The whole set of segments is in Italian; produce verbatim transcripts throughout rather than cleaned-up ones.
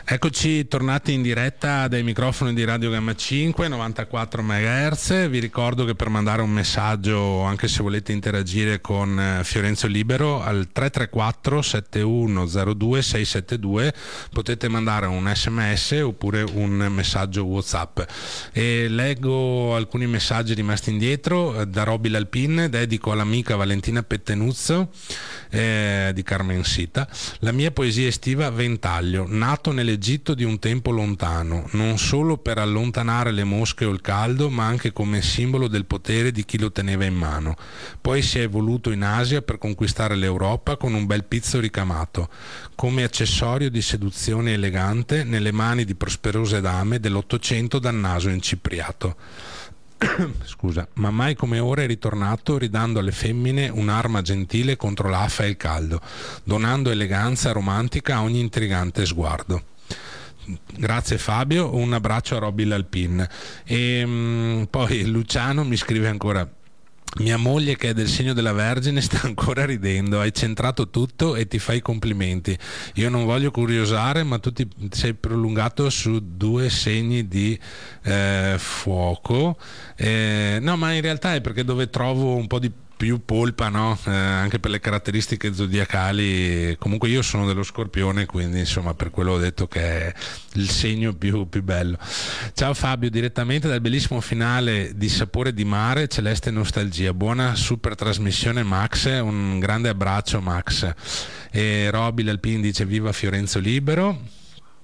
Eccoci tornati in diretta dai microfoni di Radio Gamma cinque, novantaquattro megahertz. Vi ricordo che per mandare un messaggio, anche se volete interagire con Fiorenzo Libero, al tre tre quattro sette uno zero due sei sette due potete mandare un sms oppure un messaggio WhatsApp. E leggo alcuni messaggi rimasti indietro. Da Roby L'Alpin: dedico all'amica Valentina Pettenuzzo eh, di Carmensita la mia poesia estiva Ventaglio, nato nell'Egitto di un tempo lontano, non solo per allontanare le mosche o il caldo, ma anche come simbolo del potere di chi lo teneva in mano. Poi si è evoluto in Asia per conquistare l'Europa con un bel pizzo ricamato, come accessorio di seduzione elegante nelle mani di prosperose dame dell'Ottocento dal naso incipriato. Scusa, ma mai come ora è ritornato ridando alle femmine un'arma gentile contro l'affa e il caldo, donando eleganza romantica a ogni intrigante sguardo. Grazie Fabio, un abbraccio a Roby L'Alpin. E mh, poi Luciano mi scrive ancora: mia moglie, che è del segno della Vergine, sta ancora ridendo, hai centrato tutto e ti fai i complimenti. Io non voglio curiosare, ma tu ti sei prolungato su due segni di eh, fuoco. Eh, no, ma in realtà è perché dove trovo un po' di più polpa, no? Eh, anche per le caratteristiche zodiacali. Comunque io sono dello Scorpione, quindi insomma per quello ho detto che è il segno più, più bello. Ciao Fabio, direttamente dal bellissimo finale di Sapore di Mare, Celeste Nostalgia. Buona super trasmissione Max, un grande abbraccio Max. E Roby L'Alpin dice viva Fiorenzo Libero.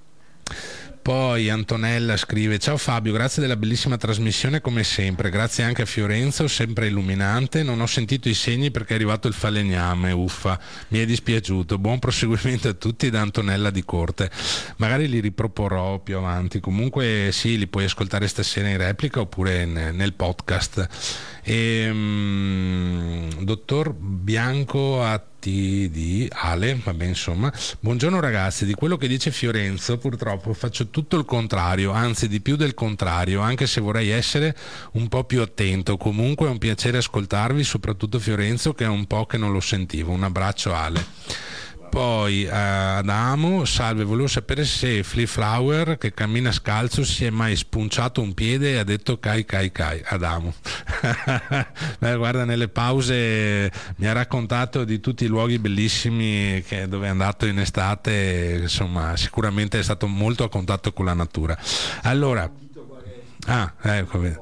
Poi Antonella scrive: ciao Fabio, grazie della bellissima trasmissione come sempre, grazie anche a Fiorenzo, sempre illuminante. Non ho sentito i segni perché è arrivato il falegname, uffa, mi è dispiaciuto. Buon proseguimento a tutti da Antonella di Corte. Magari li riproporrò più avanti, comunque sì, li puoi ascoltare stasera in replica oppure in, nel podcast. E, um, dottor Bianco a di Ale, vabbè, insomma, buongiorno ragazzi, di quello che dice Fiorenzo purtroppo faccio tutto il contrario, anzi di più del contrario, anche se vorrei essere un po' più attento. Comunque è un piacere ascoltarvi, soprattutto Fiorenzo, che è un po' che non lo sentivo. Un abbraccio Ale. Poi uh, Adamo, salve, volevo sapere se Flea Flower, che cammina scalzo, si è mai spunciato un piede e ha detto kai kai kai. Adamo. Beh, guarda, nelle pause mi ha raccontato di tutti i luoghi bellissimi che, dove è andato in estate, insomma sicuramente è stato molto a contatto con la natura. Allora, ah, ecco, vedi.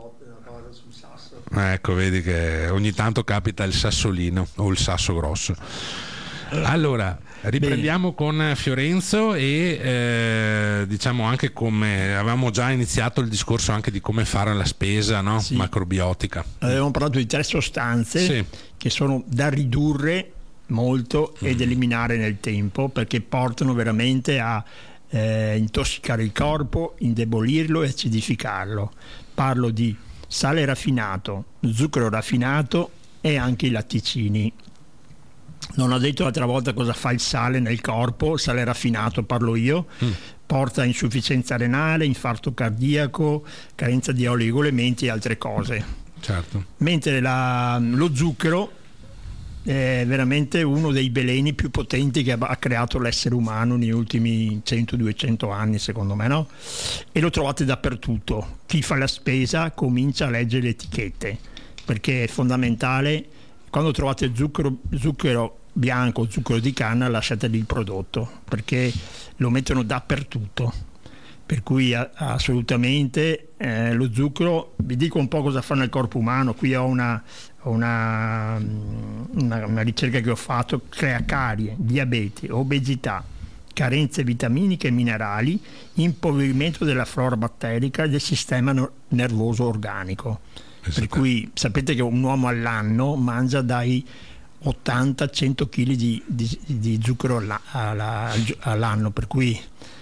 Ecco, vedi che ogni tanto capita il sassolino o il sasso grosso. Allora, riprendiamo Bene. con Fiorenzo e eh, diciamo anche come avevamo già iniziato il discorso anche di come fare la spesa, no? Sì. Macrobiotica. Avevamo parlato di tre sostanze sì. che sono da ridurre molto mm. ed eliminare nel tempo, perché portano veramente a eh, intossicare il corpo, indebolirlo e acidificarlo. Parlo di sale raffinato, zucchero raffinato e anche i latticini. Non ho detto l'altra volta cosa fa il sale nel corpo. Sale raffinato parlo io, mm. porta a insufficienza renale, infarto cardiaco, carenza di oligoelementi e altre cose. Certo. Mentre la, lo zucchero è veramente uno dei veleni più potenti che ha creato l'essere umano negli ultimi cento duecento anni, secondo me, no? E lo trovate dappertutto. Chi fa la spesa comincia a leggere le etichette, perché è fondamentale. Quando trovate zucchero, zucchero bianco, zucchero di canna, lasciatevi il prodotto, perché lo mettono dappertutto. Per cui a, assolutamente eh, lo zucchero, vi dico un po' cosa fa nel corpo umano. Qui ho una, una, una, una ricerca che ho fatto: crea carie, diabete, obesità, carenze vitaminiche e minerali, impoverimento della flora batterica e del sistema no- nervoso organico. Per cui sapete che un uomo all'anno mangia dai ottanta a cento chili di, di, di zucchero alla, alla, all'anno, per cui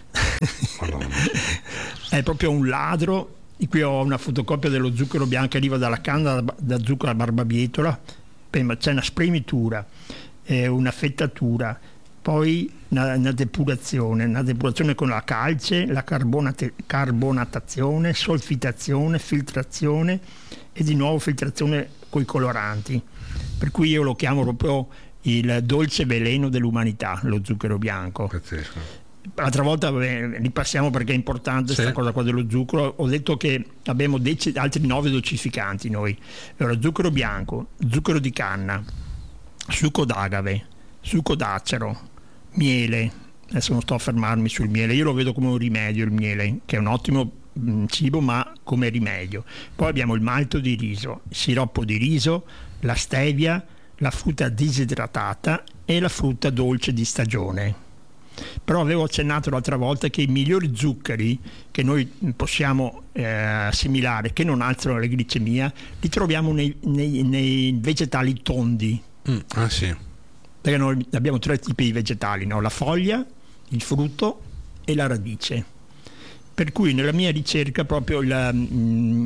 è proprio un ladro. Qui ho una fotocopia dello zucchero bianco che arriva dalla canna da, da zucchero alla barbabietola. C'è una spremitura, eh, una fettatura, poi una, una depurazione, una depurazione con la calce, la carbonate, carbonatazione, solfitazione, filtrazione e di nuovo filtrazione con i coloranti. Per cui io lo chiamo proprio il dolce veleno dell'umanità, lo zucchero bianco. Pazzesco. L'altra volta vabbè, ripassiamo perché è importante questa sì. cosa qua dello zucchero. Ho detto che abbiamo deci, altri nove dolcificanti noi. Allora, zucchero bianco, zucchero di canna, succo d'agave, succo d'acero, miele. Adesso non sto a fermarmi sul miele, io lo vedo come un rimedio il miele, che è un ottimo mh, cibo, ma come rimedio. Poi abbiamo il malto di riso, il siroppo di riso, la stevia, la frutta disidratata e la frutta dolce di stagione. Però avevo accennato l'altra volta che i migliori zuccheri che noi possiamo eh, assimilare, che non alzano la glicemia, li troviamo nei, nei, nei vegetali tondi. Mm, ah sì. Perché noi abbiamo tre tipi di vegetali, no? La foglia, il frutto e la radice. Per cui nella mia ricerca proprio il,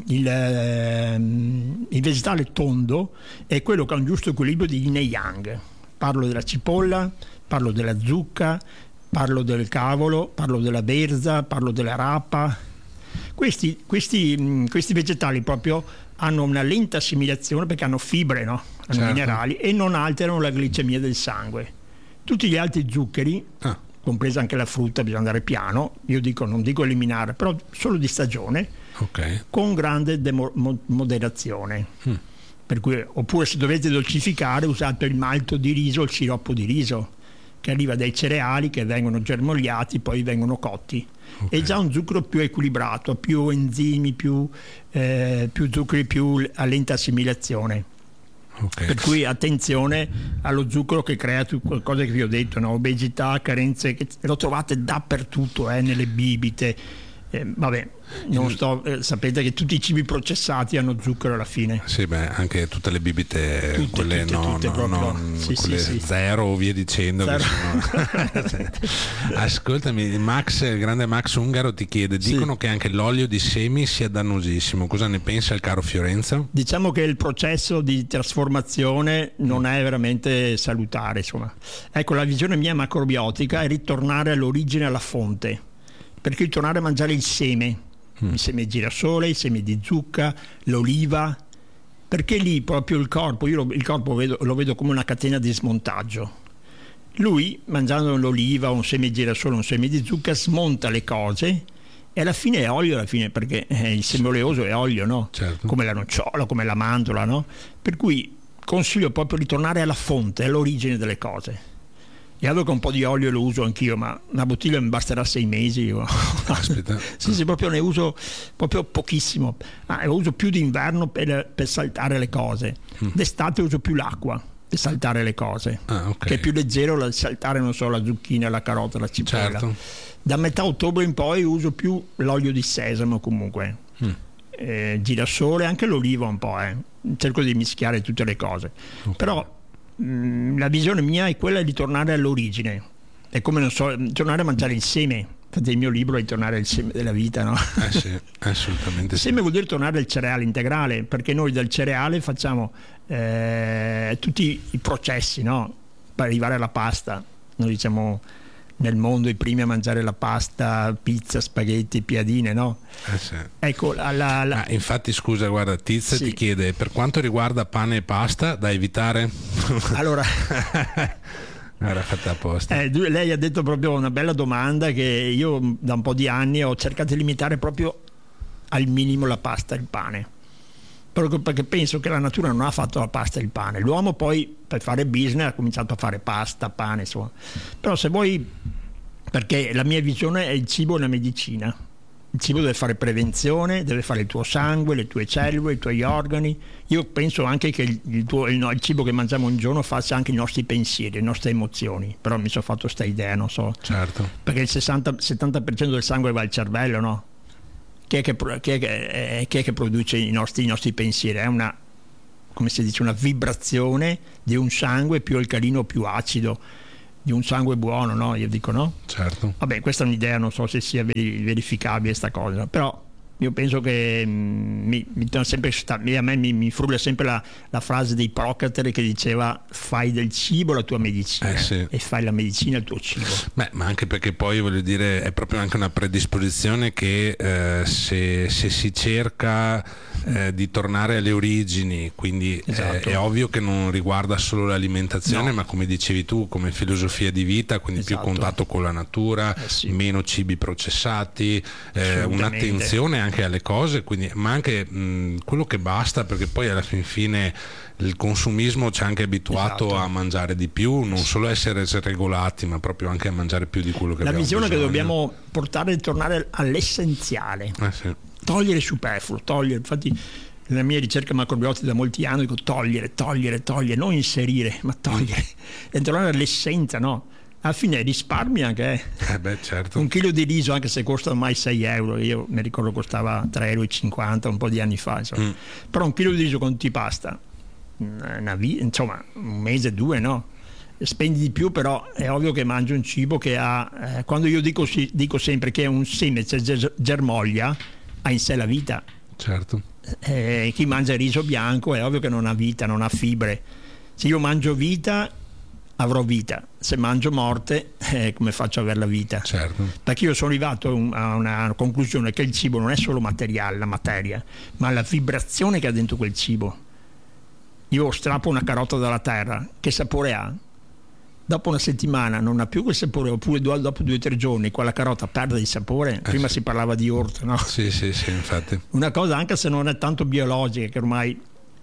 il, il vegetale tondo è quello che ha un giusto equilibrio di yin e yang. Parlo della cipolla, parlo della zucca, parlo del cavolo, parlo della berza, parlo della rapa. Questi, questi, questi vegetali proprio hanno una lenta assimilazione perché hanno fibre, no? Hanno certo. minerali e non alterano la glicemia del sangue. Tutti gli altri zuccheri, ah. compresa anche la frutta, bisogna andare piano, io dico, non dico eliminare, però solo di stagione, okay. con grande demo- moderazione. Mm. Per cui, oppure se dovete dolcificare usate il malto di riso, il siroppo di riso, che arriva dai cereali che vengono germogliati, poi vengono cotti. Okay. È già un zucchero più equilibrato, più enzimi, più, eh, più zuccheri, più a lenta assimilazione. Okay. Per cui attenzione allo zucchero che crea qualcosa che vi ho detto, no? Obesità, carenze, che lo trovate dappertutto, eh, nelle bibite. Eh, vabbè, non sto, eh, sapete che tutti i cibi processati hanno zucchero alla fine. Sì, beh, anche tutte le bibite, tutte, quelle tutte, no, tutte, no, non, sì, quelle sì, zero o via dicendo. Che sono... Ascoltami, Max, il grande Max Ungaro ti chiede: dicono sì. che anche l'olio di semi sia dannosissimo. Cosa ne pensa il caro Fiorenzo? Diciamo che il processo di trasformazione non è veramente salutare, insomma. Ecco, la visione mia macrobiotica è ritornare all'origine, alla fonte. Perché ritornare a mangiare il seme, mm. il seme di girasole, il seme di zucca, l'oliva, perché lì proprio il corpo, io lo, il corpo vedo, lo vedo come una catena di smontaggio. Lui, mangiando l'oliva, un seme di girasole, un seme di zucca, smonta le cose e alla fine è olio, alla fine, perché eh, il seme oleoso è olio, no? Certo. Come la nocciola, come la mandorla, no? Per cui consiglio proprio ritornare alla fonte, all'origine delle cose. E allora che un po' di olio lo uso anch'io, ma una bottiglia mi basterà sei mesi. Aspetta. sì, sì, proprio ne uso proprio pochissimo. Ah, lo uso più d'inverno per, per saltare le cose. Mm. D'estate uso più l'acqua per saltare le cose. Ah, okay. Che è più leggero da saltare, non so, la zucchina, la carota, la cipolla. Certo. Da metà ottobre in poi uso più l'olio di sesamo comunque. Mm. Eh, girasole, anche l'oliva un po', eh. Cerco di mischiare tutte le cose. Okay. Però la visione mia è quella di tornare all'origine, è come, non so, tornare a mangiare il seme. Infatti il mio libro è tornare al seme della vita, no? Eh sì, assolutamente il seme sì. vuol dire tornare al cereale integrale, perché noi dal cereale facciamo eh, tutti i processi, no? Per arrivare alla pasta. Noi diciamo nel mondo i primi a mangiare la pasta, pizza, spaghetti, piadine, no? Eh sì. Ecco, la, la, la... Ah, infatti scusa, guarda, Tizia sì. ti chiede: per quanto riguarda pane e pasta, da evitare? Allora era fatta apposta. Eh, lei ha detto proprio una bella domanda che io da un po' di anni ho cercato di limitare proprio al minimo la pasta e il pane. Proprio perché penso che la natura non ha fatto la pasta e il pane. L'uomo poi per fare business ha cominciato a fare pasta, pane, insomma. Però se vuoi, perché la mia visione è il cibo e la medicina. Il cibo deve fare prevenzione, deve fare il tuo sangue, le tue cellule, i tuoi organi. Io penso anche che il, il, tuo, il, il cibo che mangiamo un giorno faccia anche i nostri pensieri, le nostre emozioni. Però mi sono fatto sta idea, non so. Certo. Perché il sessanta settanta per cento del sangue va al cervello, no? Chi è che, chi è che, eh, chi è che produce i nostri, i nostri pensieri? È una, come si dice, una vibrazione di un sangue più alcalino o più acido, di un sangue buono, no? Io dico no? Certo. Vabbè, questa è un'idea, non so se sia verificabile sta cosa, però io penso che mh, mi, mi sempre sta, a me mi, mi frulla sempre la, la frase di Ippocrate che diceva: fai del cibo la tua medicina, eh sì. e fai la medicina il tuo cibo. Beh, ma anche perché poi voglio dire è proprio anche una predisposizione che eh, se, se si cerca eh, di tornare alle origini, quindi esatto. eh, è ovvio che non riguarda solo l'alimentazione, no. ma come dicevi tu, come filosofia di vita, quindi esatto. più contatto con la natura, eh sì. meno cibi processati, eh, un'attenzione anche alle cose, quindi, ma anche mh, quello che basta, perché poi alla fin fine il consumismo ci ha anche abituato esatto. a mangiare di più, non solo a essere regolati, ma proprio anche a mangiare più di quello che la abbiamo bisogno. La visione che dobbiamo portare è tornare all'essenziale, eh sì. togliere il superfluo, togliere. Infatti nella mia ricerca macrobiotica da molti anni dico togliere, togliere, togliere, non inserire, ma togliere e tornare all'essenza, no? Alla fine risparmi anche eh. Eh beh, certo. Un chilo di riso, anche se costa ormai sei euro, io mi ricordo costava tre e cinquanta euro un po' di anni fa, mm. però un chilo di riso con antipasta, una vita, insomma un mese, due, no? Spendi di più, però è ovvio che mangi un cibo che ha, eh, quando io dico, dico sempre che è un seme, cioè germoglia, ha in sé la vita. Certo. Eh, chi mangia il riso bianco è ovvio che non ha vita, non ha fibre. Se io mangio vita avrò vita, se mangio morte eh, come faccio ad avere la vita? Certo. Perché io sono arrivato a una conclusione che il cibo non è solo materiale, la materia, ma la vibrazione che ha dentro quel cibo. Io strappo una carota dalla terra, che sapore ha? Dopo una settimana non ha più quel sapore, oppure dopo due o tre giorni quella carota perde il sapore. Eh Prima sì. si parlava di orto, no? Sì, sì, sì, infatti. Una cosa, anche se non è tanto biologica, che ormai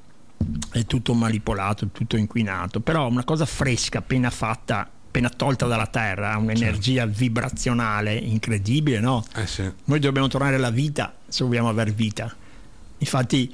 è tutto manipolato, tutto inquinato, però una cosa fresca, appena fatta, appena tolta dalla terra, ha un'energia certo. vibrazionale incredibile, no? Eh sì. Noi dobbiamo tornare alla vita se vogliamo aver vita. Infatti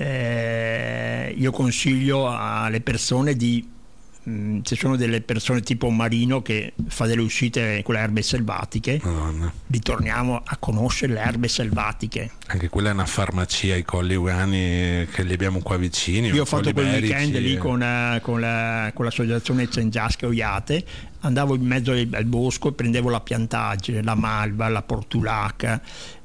eh, io consiglio alle persone di mh, ci sono delle persone tipo un marino che fa delle uscite con le erbe selvatiche. Madonna. Ritorniamo a conoscere le erbe selvatiche. Anche quella è una farmacia, i Colli Euganei, che li abbiamo qua vicini. Io ho fatto quel iberici, weekend lì con, uh, con, la, con l'associazione Cengiasche Oiate, andavo in mezzo al, al bosco e prendevo la piantaggine, la malva, la portulaca,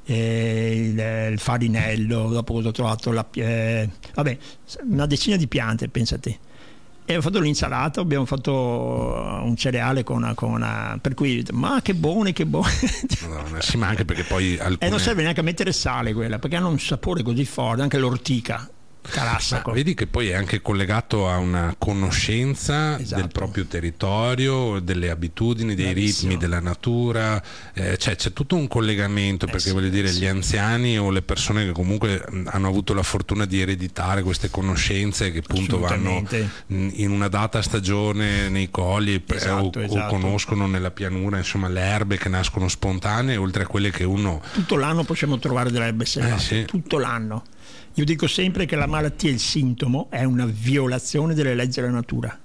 eh, il, il farinello, dopo cosa ho trovato la, eh, vabbè, una decina di piante, pensate. E ho fatto l'insalata, abbiamo fatto un cereale con una, con una per cui ma che buone, che buone. Madonna, sì, ma anche perché poi alcune... E non serve neanche a mettere sale quella, perché hanno un sapore così forte, anche l'ortica. Ma vedi che poi è anche collegato a una conoscenza esatto. del proprio territorio, delle abitudini, dei Bravissimo. ritmi della natura, eh, cioè c'è tutto un collegamento, eh perché sì, voglio dire sì. gli anziani o le persone che comunque hanno avuto la fortuna di ereditare queste conoscenze che appunto vanno in una data stagione nei colli esatto, o, esatto. o conoscono nella pianura, insomma, le erbe che nascono spontanee, oltre a quelle che uno... Tutto l'anno possiamo trovare delle erbe selvatiche, eh, sì. tutto l'anno. Io dico sempre che la malattia, il sintomo, è una violazione delle leggi della natura.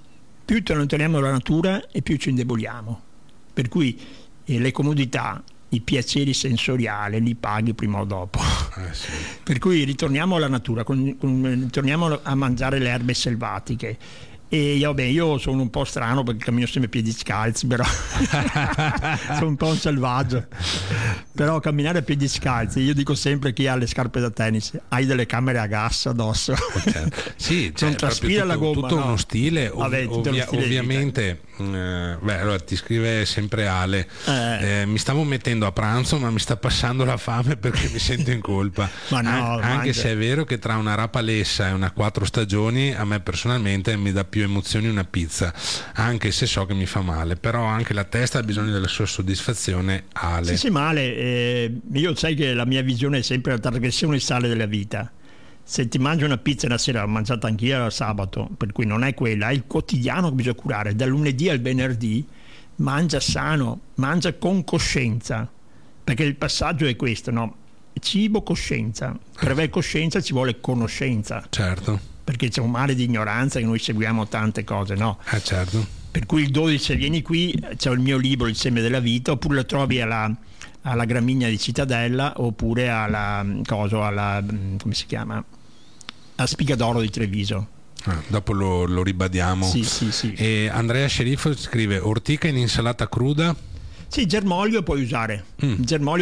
Più ci allontaniamo dalla natura e più ci indeboliamo. Per cui eh, le comodità, i piaceri sensoriali li paghi prima o dopo. Eh sì. Per cui ritorniamo alla natura, con, con, torniamo a mangiare le erbe selvatiche. E io, beh, io sono un po' strano perché cammino sempre a piedi scalzi, però sono un po' un selvaggio. Però camminare a piedi scalzi, io dico sempre chi ha le scarpe da tennis, hai delle camere a gas addosso. Certo. Sì, cioè, non traspira tutto, la gomma. Tutto no? uno stile, ov- Vabbè, tutto ovvia- uno stile ovviamente. Eh, beh, allora ti scrive sempre Ale. Eh. Eh, mi stavo mettendo a pranzo, ma mi sta passando la fame perché mi sento in colpa. Ma no, An- anche se è vero che tra una rapalessa e una quattro stagioni, a me personalmente mi dà più emozioni una pizza, anche se so che mi fa male, però anche la testa ha bisogno della sua soddisfazione, Ale. Sì, sì, male. Eh, io sai che la mia visione è sempre la trasgressione sale della vita. Se ti mangi una pizza la sera, l'ho mangiata anch'io al sabato, per cui non è quella, è il quotidiano che bisogna curare, dal lunedì al venerdì. Mangia sano, mangia con coscienza, perché il passaggio è questo, no? Cibo, coscienza. Per avere coscienza ci vuole conoscenza. Certo. Perché c'è un mare di ignoranza che noi seguiamo tante cose, no? Eh certo. Per cui il dodici vieni qui, c'è il mio libro Il seme della vita, oppure lo trovi alla, alla Gramigna di Cittadella, oppure alla cosa, alla come si chiama? A Spiga d'Oro di Treviso. Ah, dopo lo, lo ribadiamo. Sì, sì, sì. E Andrea Sceriffo scrive ortica in insalata cruda. Sì, germoglio puoi usare. Mm. Germoglio